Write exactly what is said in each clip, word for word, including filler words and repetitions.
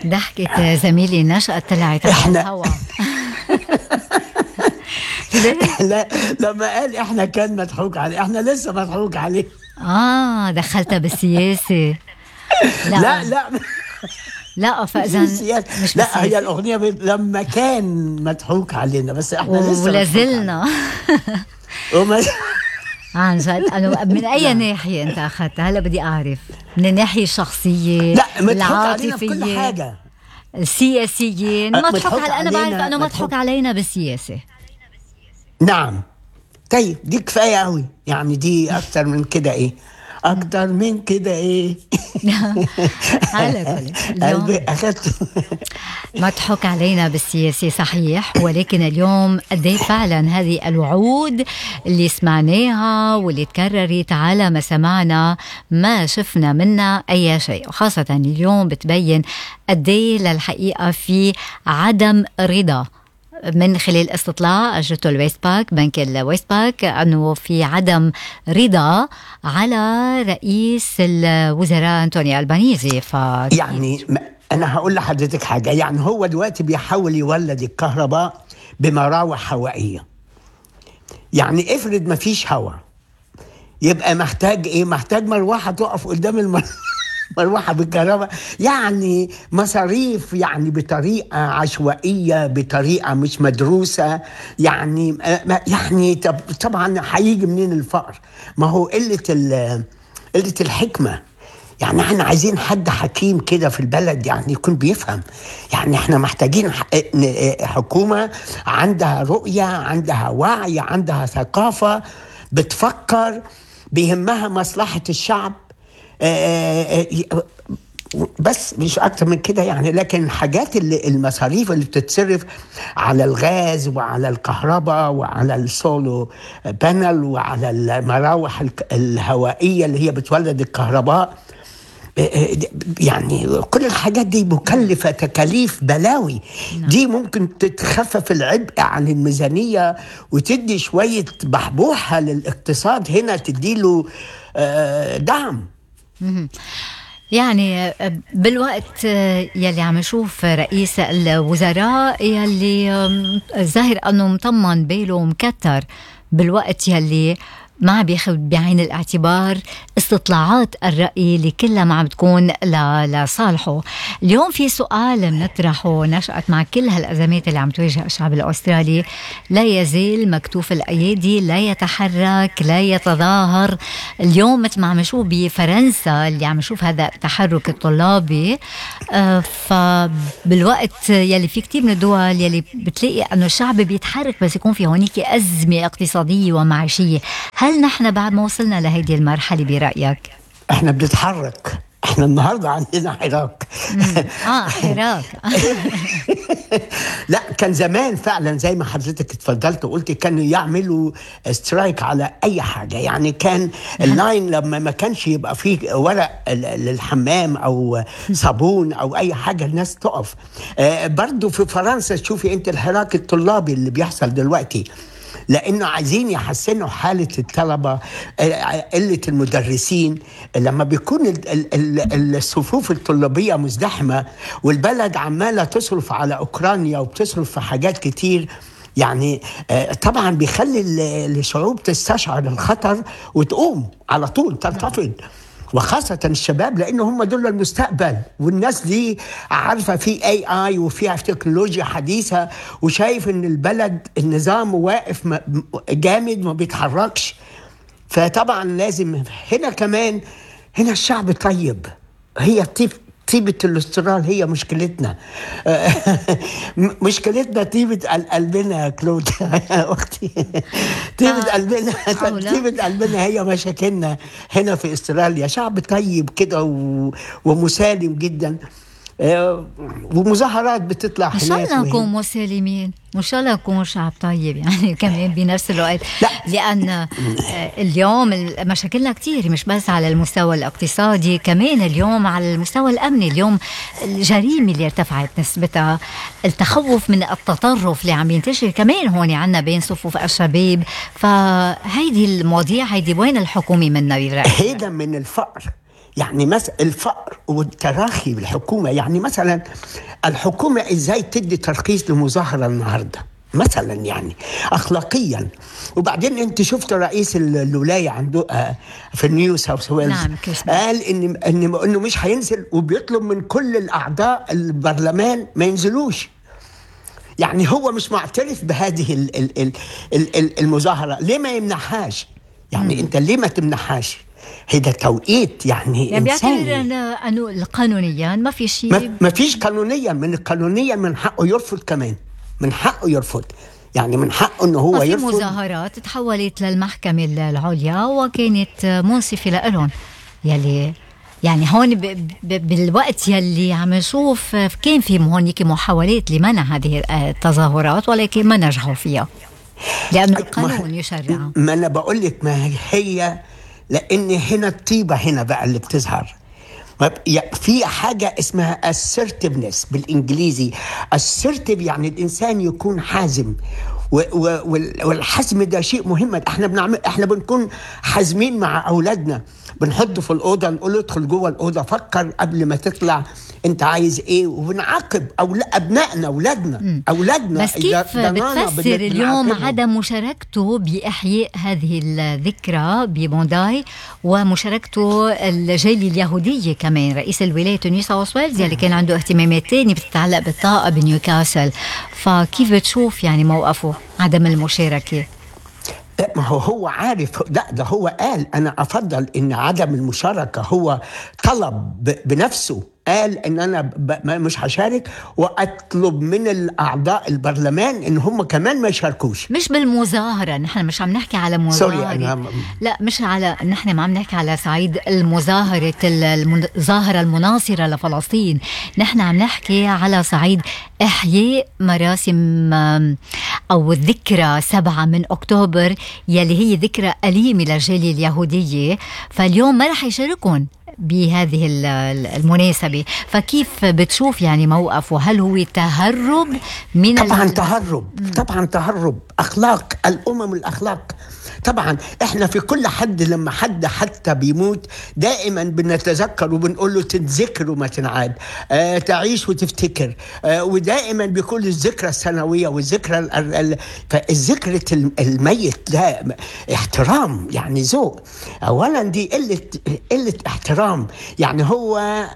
ضحكة زميلي نشأت طلعت على احنا الهوا. لا، لما قال احنا كان مضحوك عليه، احنا لسه مضحوك عليه. اه دخلتها بالسياسة. لا لا لا، لا مش فإذا بالسياسة. مش لا، هي بالسياسة الأغنية ب... لما كان مضحوك علينا، بس احنا لسه مضحوك عليه. ولازلنا. وما... عن جد أنا من أي نعم. ناحية أنت أخذتها؟ هلا بدي أعرف، من الناحية الشخصية، لا، مضحوك علينا في كل العاطفية، حاجة. السياسية؟ أه، مضحوك مضحوك على، أنا بعرف علينا، أنه مضحوك مضحوك. علينا بالسياسة. نعم. طيب دي كفاية أوي، يعني دي أكتر من كده إيه؟ أكتر من كده إيه؟ على كل قلبي اليوم أخذت. مضحوك علينا بالسياسة صحيح، ولكن اليوم قد ايه فعلا هذه الوعود اللي سمعناها واللي تكررت على ما سمعنا ما شفنا منها أي شيء، وخاصة اليوم بتبين قد ايه للحقيقة في عدم رضا من خلال استطلاع أجرته الويست باك، بنك الويست باك، أنه في عدم رضا على رئيس الوزراء أنتوني ألبانيزي. ف يعني ما- أنا هقول لحضرتك حاجة، يعني هو دلوقتي بيحاول يولد الكهرباء بمراوح هوائية. يعني افرض ما فيش هواء، يبقى محتاج إيه؟ محتاج مروحة تقف قدام المر... مروحة بالكهرباء. يعني مصاريف، يعني بطريقة عشوائية، بطريقة مش مدروسة. يعني يعني طب طبعا هيجي منين الفقر؟ ما هو قلة ال- قلة الحكمة. يعني احنا عايزين حد حكيم كده في البلد، يعني يكون بيفهم. يعني احنا محتاجين ح- ن- حكومة عندها رؤية، عندها وعي، عندها ثقافة، بتفكر، بيهمها مصلحة الشعب. آه، آه، بس مش اكتر من كده يعني. لكن حاجات اللي المصاريف اللي بتتصرف على الغاز وعلى الكهرباء وعلى السولو بانل وعلى المراوح الك- الهوائية اللي هي بتولد الكهرباء، آه، آه، يعني كل الحاجات دي مكلفة تكاليف بلاوي. دي ممكن تتخفف العبء عن الميزانية وتدي شوية بحبوحة للاقتصاد هنا، تديله آه، دعم. يعني بالوقت يلي عم نشوف رئيس الوزراء يلي ظاهر أنه مطمن باله ومكتر، بالوقت يلي ما عم بياخذ بعين الاعتبار استطلاعات الرأي اللي كلها ما عم بتكون لصالحه. اليوم في سؤال بنطرحه نشأت مع كل هالأزمات اللي عم تواجه الشعب الأسترالي: لا يزال مكتوف الأيادي، لا يتحرك، لا يتظاهر. اليوم مثل ما عم نشوف بفرنسا اللي عم نشوف هذا التحرك الطلابي، آه فبالوقت يلي في كتير من الدول يلي بتلاقي أنه الشعب بيتحرك بس يكون في هونيك أزمة اقتصادية ومعيشية. هل نحن بعد ما وصلنا لهيدي المرحلة برأيك؟ احنا بنتحرك، احنا النهارده عندنا حراك. اه حراك. لا، كان زمان فعلا زي ما حضرتك اتفضلت وقلت كانوا يعملوا سترايك على اي حاجه. يعني كان اللاين لما ما كانش يبقى فيه ورق للحمام او صابون او اي حاجه الناس تقف. آه برضو في فرنسا شوفي انت الحراك الطلابي اللي بيحصل دلوقتي، لأنه عايزين يحسنوا حالة الطلبة، قلة المدرسين. لما بيكون ال- ال- ال- الصفوف الطلابية مزدحمة والبلد عمالة تصرف على أوكرانيا وبتصرف في حاجات كتير، يعني آه، طبعا بيخلي ال- الشعوب تستشعر الخطر وتقوم على طول تنتفض، وخاصة الشباب، لأنه هم دول المستقبل. والناس دي عارفة في اي اي وفيها تكنولوجيا حديثة، وشايف ان البلد النظام واقف م- جامد ما بيتحركش. فطبعا لازم هنا كمان، هنا الشعب طيب. هي طيب، طيبة الاسترال هي مشكلتنا. مشكلتنا طيبة قلبنا يا كلود يا أختي. طيبة آه، قلبنا، حول. طيبة قلبنا هي مشاكلنا هنا في استراليا. شعب طيب كده و... ومسالم جدا. آه، ومظاهرات بتطلع إن شاء هناك الله وهنا. نكون مسالمين، وإن شاء الله نكون شعب طيب يعني كمان بنفس الوقت. لا، لأن آه، اليوم مشاكلنا كتير، مش بس على المستوى الاقتصادي، كمان اليوم على المستوى الأمني. اليوم الجريمة اللي ارتفعت نسبتها، التخوف من التطرف اللي عم ينتشر كمان هون عنا بين صفوف الشباب. فهيدي المواضيع هيدي وين الحكومة منا برأيك؟ هيدا من الفقر. يعني مثلا الفقر والتراخي بالحكومة. يعني مثلا الحكومة ازاي تدي ترخيص لمظاهرة النهاردة مثلا، يعني اخلاقيا. وبعدين انت شفت رئيس الولايه عنده في نيو ساوث ويلز، نعم، قال ان ان انه مش هينزل، وبيطلب من كل الاعضاء البرلمان ما ينزلوش. يعني هو مش معترف بهذه ال ال ال ال المظاهره، ليه ما يمنعهاش؟ يعني مم. انت ليه ما تمنعهاش؟ هذا توقيت يعني, يعني بيعتبر انه قانونيا ما في شيء، ما, ما فيش قانونيا. من قانونيا من حقه يرفض، كمان من حقه يرفض. يعني من حقه انه هو يرفض. في مظاهرات تحولت للمحكمة العليا وكانت منصفة لهم، يلي يعني هون ب ب بالوقت يلي عم نشوف كان في هونيك محاولات لمنع هذه التظاهرات، ولكن ما نجحوا فيها لأنه القانون يشرع. ما أنا بقول لك، ما هي لأن هنا الطيبة هنا بقى اللي بتظهر. في حاجة اسمها assertiveness بالإنجليزي. assertive يعني الإنسان يكون حازم، والحزم ده شيء مهم. احنا بنعمل احنا بنكون حازمين مع اولادنا، بنحطه في الاوضه نقول له ادخل جوه الاوضه، فكر قبل ما تطلع انت عايز ايه، وبنعاقب أو ابنائنا اولادنا اولادنا. بس كيف بتفسر اليوم عدم مشاركته باحياء هذه الذكرى بمونداي ومشاركته الجاليه اليهوديه كمان؟ رئيس الولايه نيو ساوث ويلز اللي كان عنده اهتمامات تانية بتتعلق بالطاقه بنيوكاسل، فكيف بتشوف يعني موقفه عدم المشاركه؟ ما هو هو عارف. لا، ده هو قال أنا أفضل إن عدم المشاركة. هو طلب بنفسه، قال إن أنا مش هشارك، وأطلب من الأعضاء البرلمان إن هم كمان ما يشاركوش. مش بالمظاهرة، نحن مش عم نحكي على مظاهرة. أنا... لا، مش على، نحن ما عم نحكي على صعيد المظاهرة المظاهرة المناصرة لفلسطين، نحن عم نحكي على صعيد إحياء مراسم أو ذكرى سبعة من أكتوبر يلي هي ذكرى أليمة للجالية اليهودية، فاليوم ما رح يشاركون بهذه المناسبة. فكيف بتشوف يعني موقف؟ وهل هو تهرب من طبعا ال... تهرب طبعا تهرب أخلاق الأمم الأخلاق. طبعا احنا في كل حد لما حد حتى بيموت دائما بنتذكر وبنقول له تتذكر وما تنعاد، آه تعيش وتفتكر، آه ودائما بيكون الذكرى السنوية والذكرى ال... ال... فالذكرى الميت ده احترام، يعني ذوق. اولا دي قلة قلة احترام. يعني هو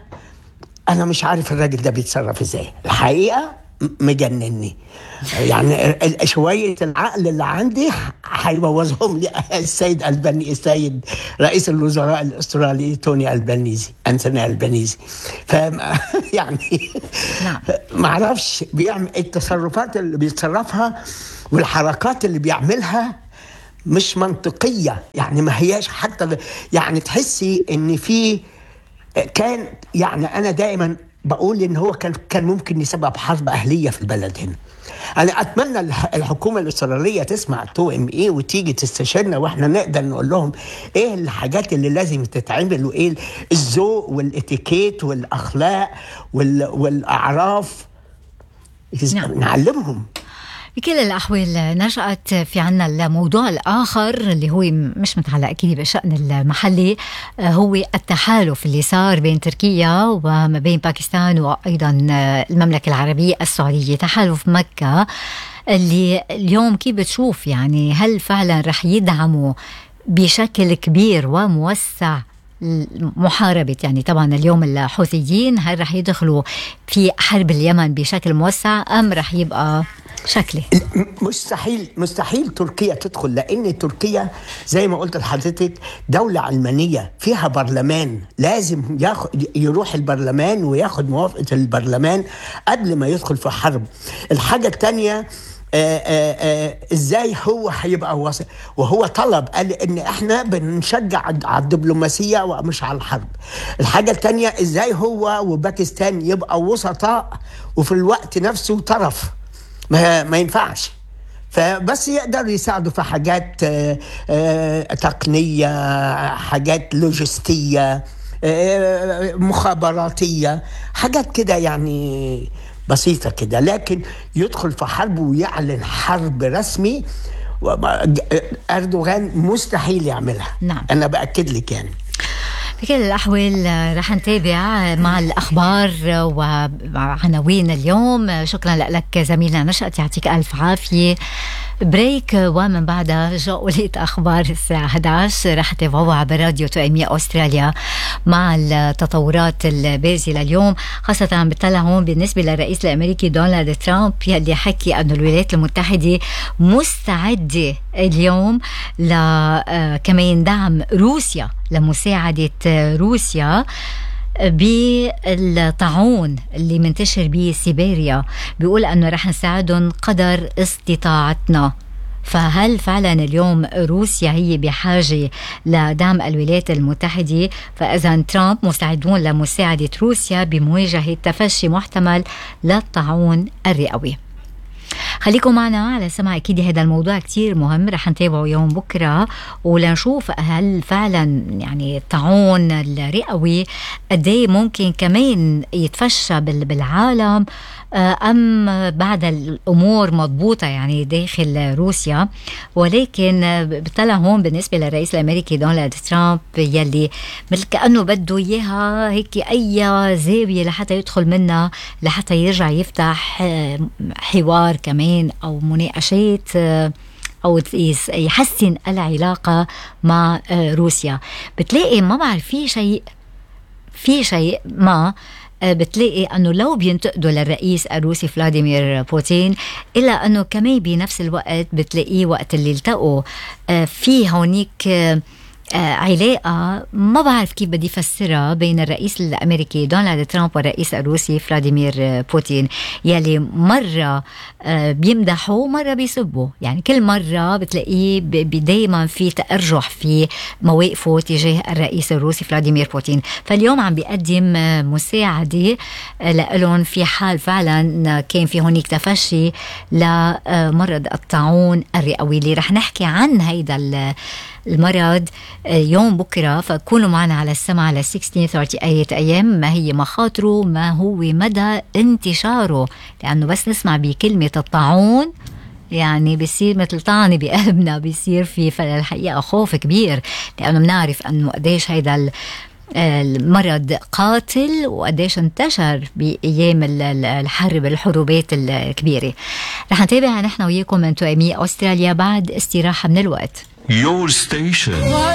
انا مش عارف الراجل ده بيتصرف ازاي الحقيقة، مجنني. يعني شوية العقل اللي عندي هيبوظهم لي السيد البني السيد رئيس الوزراء الأسترالي توني البنيزي أنتوني البنيزي. ف يعني ما اعرفش بيعمل التصرفات اللي بيتصرفها والحركات اللي بيعملها مش منطقية. يعني ما هياش حتى، يعني تحسي ان في كان، يعني انا دائما بقول ان هو كان كان ممكن يسبب حرب اهليه في البلد هنا. انا اتمنى الحكومه الاستراليه تسمع تو ام اي وتيجي تستشيرنا، واحنا نقدر نقول لهم ايه الحاجات اللي لازم تتعمل، وايه الذوق والاتيكيت والاخلاق والاعراف. نعم. نعلمهم. بكل الأحوال نشأت في عنا الموضوع الآخر اللي هو مش متعلق أكيد بالشأن المحلي، هو التحالف اللي صار بين تركيا وما بين باكستان وأيضا المملكة العربية السعودية، تحالف مكة اللي اليوم كيف بتشوف يعني هل فعلا رح يدعموا بشكل كبير وموسع محاربة، يعني طبعا اليوم الحوثيين، هل رح يدخلوا في حرب اليمن بشكل موسع أم رح يبقى شكله؟ مستحيل مستحيل تركيا تدخل، لأن تركيا زي ما قلت لحضرتك دولة علمانية فيها برلمان، لازم ياخد يروح البرلمان وياخد موافقة البرلمان قبل ما يدخل في حرب. الحاجة الثانية آآ آآ ازاي هو هيبقى وسط، وهو طلب قال ان احنا بنشجع على الدبلوماسيه ومش على الحرب. الحاجه الثانيه ازاي هو وباكستان يبقى وسطاء وفي الوقت نفسه طرف، ما, ما ينفعش. فبس يقدر يساعدوا في حاجات آآ آآ تقنيه، حاجات لوجستيه، مخابراتيه، حاجات كده يعني بسيطة كده. لكن يدخل في حرب ويعلن حرب رسمي، أردوغان مستحيل يعملها. نعم. أنا بأكد لك يعني. في كل الأحوال رح نتابع مع الأخبار وعناوين اليوم. شكرا لك زميلنا نشأت، يعطيك ألف عافية. بريك ومن بعدها جولة أخبار الساعة إحدى عشر رح تتابعوها عبر راديو توأمية أستراليا مع التطورات البارزة لليوم. خاصة عم بتطلع هون بالنسبة للرئيس الأمريكي دونالد ترامب يلي حكي أن الولايات المتحدة مستعدة اليوم لكمان دعم روسيا، لمساعدة روسيا بالطاعون اللي منتشر بسيبيريا. بيقول أنه رح نساعدهم قدر استطاعتنا. فهل فعلا اليوم روسيا هي بحاجة لدعم الولايات المتحدة؟ فإذا ترامب مستعدون لمساعدة روسيا بمواجهة تفشي محتمل للطاعون الرئوي. خليكم معنا على سمع. أكيد هذا الموضوع كتير مهم، رح نتابعه يوم بكرة ولنشوف هل فعلا يعني الطاعون الرئوي قديه ممكن كمان يتفشى بالعالم أم بعد الأمور مضبوطة يعني داخل روسيا. ولكن بطلع هون بالنسبة للرئيس الأمريكي دونالد ترامب يلي مثل كأنه بده إياها هيك أي زاوية لحتى يدخل منها لحتى يرجع يفتح حوار كمان أو مناقشات أو يحسن العلاقة مع روسيا. بتلاقي ما بعرف في شيء في شيء ما بتلاقي أنه لو بينتقدوا للرئيس الروسي فلاديمير بوتين، إلا أنه كمان بنفس الوقت بتلاقيه وقت اللي التقوا في هونيك علاقة ما بعرف كيف بدي فسرها بين الرئيس الأمريكي دونالد ترامب والرئيس الروسي فلاديمير بوتين، يلي مرة بيمدحوا ومرة بيسبوا. يعني كل مرة بتلاقيه دايما في تأرجح في مواقفه تجاه الرئيس الروسي فلاديمير بوتين. فاليوم عم بيقدم مساعدة لهم في حال فعلا كان في هونيك تفشي لمرض الطاعون الرئوي اللي رح نحكي عن هيدا المرض يوم بكرة. فكونوا معنا على السمع على ستة عشر ثلاثة وثلاثين أيام. ما هي مخاطره؟ ما هو مدى انتشاره؟ لأنه بس نسمع بكلمة الطاعون يعني بيصير مثل طعنة بقلبنا، بيصير في الحقيقة خوف كبير، لأنه بنعرف أنه قديش هيدا المرض قاتل وقديش انتشر بأيام الحرب الحروبات الكبيرة. رح نتابع نحن وياكم من توأمية أستراليا بعد استراحة من الوقت. Your station